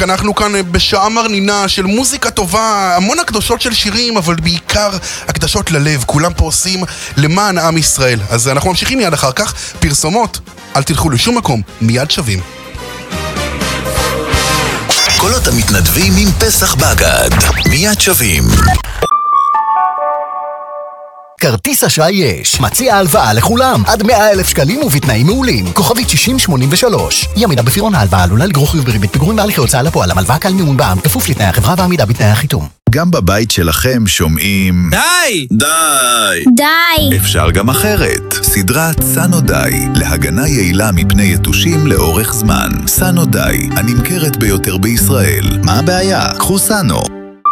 אנחנו כאן בשעה מרנינה של מוזיקה טובה, המון הקדשות של שירים, אבל בעיקר הקדשות ללב. כולם פה עושים למען עם ישראל. אז אנחנו ממשיכים מיד אחר כך. פרסומות, אל תלכו לשום מקום, מיד שווים. קולות המתנדבים עם פסח בגד, מיד שווים. כרטיס אשראי יש, מציע הלוואה לכולם, עד 100,000 שקלים ובתנאים מעולים. כוכבית 6083. ימידה בפירעון ההלוואה עלולה לגרור חיוב בריבית פיגורים בהליכי הוצאה לפועל. המלווה קל מימון בע"מ, כפוף לתנאי החברה ועמידה בתנאי החיתום. גם בבית שלכם שומעים די! די! די! אפשר גם אחרת. סדרת סנו די, להגנה יעילה מפני יתושים לאורך זמן. סנו די, הנמכרת ביותר בישראל. מה הבעיה? קחו סנו.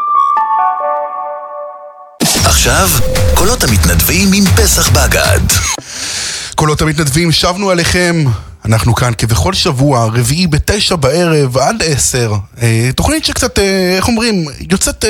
עכשיו, קולות המתנדבים עם פסח בגד. קולות המתנדבים, שבנו עליכם. אנחנו כאן כבכל שבוע, רביעי ב9 בערב עד 10. תוכנית שקצת, איך אומרים, יוצאת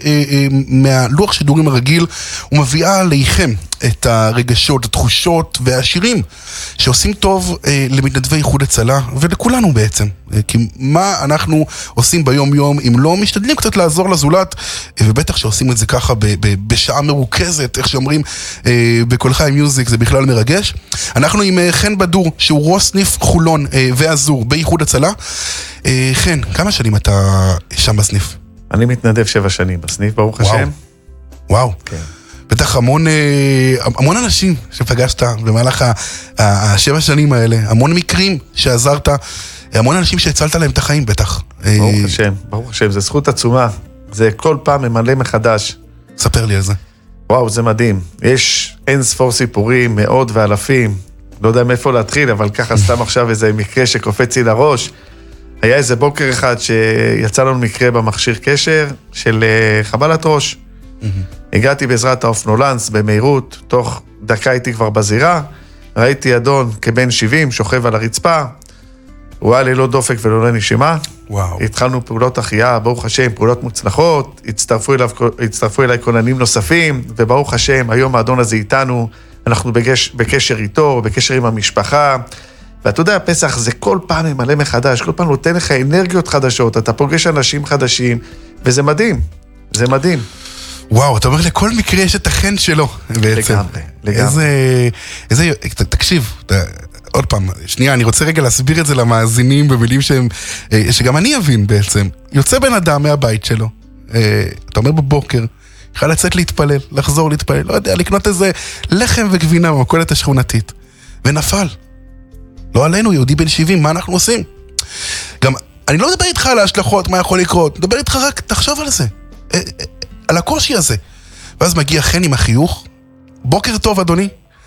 מהלוח שידורים הרגיל ומביאה ליכם את הרגשות, התחושות והשירים שעושים טוב למתנדבי איחוד הצלה ולכולנו בעצם. כי מה אנחנו עושים ביום יום אם לא משתדלים קצת לעזור לזולת, ובטח שעושים את זה ככה בשעה מרוכזת, איך שאומרים בכל חי מיוזיק, זה בכלל מרגש. אנחנו עם חן בדור שהוא ראש סניף חולון ועזור באיחוד הצלה. חן, כמה שנים אתה שם בסניף? אני מתנדב 7 שנים בסניף, ברוך השם. וואו. כן. בטח המון אנשים שפגשת במהלך 7 שנים האלה, המון מקרים שעזרת, המון אנשים שהצלת להם את החיים בטח. ברוך השם, זה זכות עצומה, זה כל פעם ממלא מחדש. ספר לי על זה. וואו, זה מדהים, יש אין ספור סיפורים, מאות ואלפים, לא יודע מאיפה להתחיל, אבל ככה סתם עכשיו איזה מקרה שקופץ לי לראש. היה איזה בוקר אחד שיצא לנו מקרה במכשיר קשר של חבלת ראש. הגעתי בעזרת האופנולנס במהירות, תוך דקה הייתי כבר בזירה, ראיתי אדון כבן 70 שוכב על הרצפה, הוא היה ללא דופק וללא נשימה. וואו. התחלנו פעולות החייאה, ברוך השם, פעולות מוצלחות, הצטרפו אליי כוננים נוספים, וברוך השם, היום האדון הזה איתנו, אנחנו בקשר איתו, בקשר עם המשפחה, ואתה יודע, פסח זה כל פעם ממלא מחדש, כל פעם נותן לך אנרגיות חדשות, אתה פוגש אנשים חדשים, וזה מדהים, זה מדהים. וואו, אתה אומר לכל מקרה יש את החן שלו בעצם. לגמרי. תקשיב, עוד פעם, שנייה, אני רוצה רגע להסביר את זה למאזינים במילים שגם אני אבין בעצם. יוצא בן אדם מהבית שלו, אתה אומר בבוקר, יכול לצאת להתפלל, לחזור להתפלל, לא יודע, לקנות איזה לחם וגבינה במכולת השכונתית, ונפל. לא עלינו, יהודי בן 70, מה אנחנו עושים? גם, אני לא מדבר איתך על ההשלכות, מה יכול לקרות, מדבר איתך רק, תחשוב על זה, על הקושי הזה. ואז מגיע חן עם החיוך, בוקר טוב אדוני,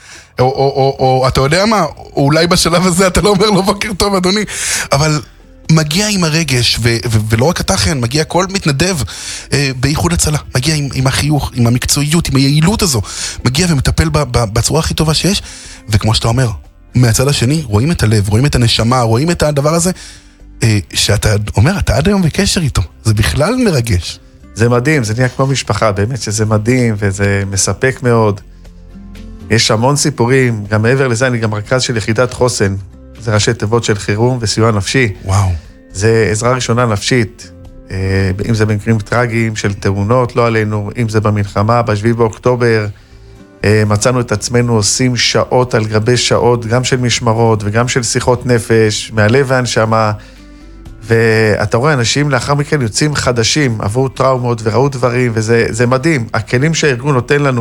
או אתה יודע מה, אולי בשלב הזה אתה לא אומר לו בוקר טוב אדוני, אבל מגיע עם הרגש, ולא רק אתה חן, מגיע כל מתנדב באיחוד הצלה, מגיע עם החיוך, עם המקצועיות, עם היעילות הזו, מגיע ומטפל בצורה הכי טובה שיש, וכמו שאתה אומר, מהצד השני, רואים את הלב, רואים את הנשמה, רואים את הדבר הזה, שאתה אומר, אתה עד היום בקשר איתו, זה בכלל מרגש. זה מדהים, זה נהיה כמו משפחה, באמת שזה מדהים וזה מספק מאוד. יש המון סיפורים, גם מעבר לזה אני גם רכז של יחידת חוסן, זה ראשי תיבות של חירום וסיוע נפשי. וואו. זה עזרה ראשונה נפשית, אם זה במקרים טרגיים של תאונות, לא עלינו, אם זה במלחמה, ב7 באוקטובר, מצאנו את עצמנו עושים שעות על גבי שעות, גם של משמרות וגם של שיחות נפש, מהלב והנשמה, ואתה רואה אנשים לאחר מכן יוצאים חדשים, עברו טראומות וראו דברים, וזה מדהים. הכלים שהארגון נותן לנו,